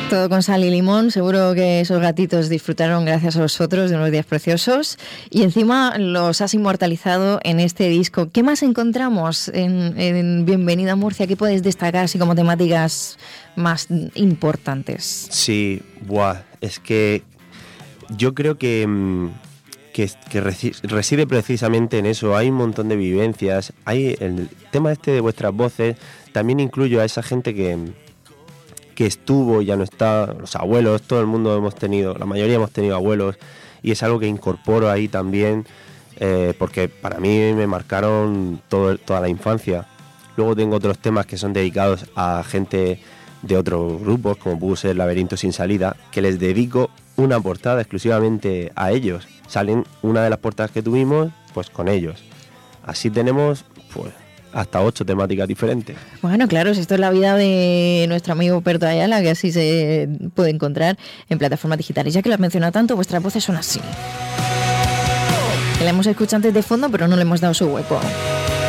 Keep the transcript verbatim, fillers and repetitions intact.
Todo con sal y limón. Seguro que esos gatitos disfrutaron gracias a vosotros de unos días preciosos y encima los has inmortalizado en este disco. ¿Qué más encontramos en, en Bienvenida a Murcia? ¿Qué puedes destacar así como temáticas más importantes? Sí, buah, es que yo creo que, que, que reside precisamente en eso. Hay un montón de vivencias. Hay el tema este de vuestras voces. También incluyo a esa gente que que estuvo, ya no está, los abuelos, todo el mundo hemos tenido, la mayoría hemos tenido abuelos, y es algo que incorporo ahí también, eh, porque para mí me marcaron todo, toda la infancia. Luego tengo otros temas que son dedicados a gente de otros grupos, como pudo ser Laberinto Sin Salida, que les dedico una portada exclusivamente a ellos. Salen una de las portadas que tuvimos, pues con ellos. Así tenemos, pues, hasta ocho temáticas diferentes. Bueno, claro, si esto es la vida de nuestro amigo Perto Ayala, que así se puede encontrar en plataformas digitales. Ya que lo has mencionado tanto, vuestras voces son así. Que la hemos escuchado antes de fondo, pero no le hemos dado su hueco.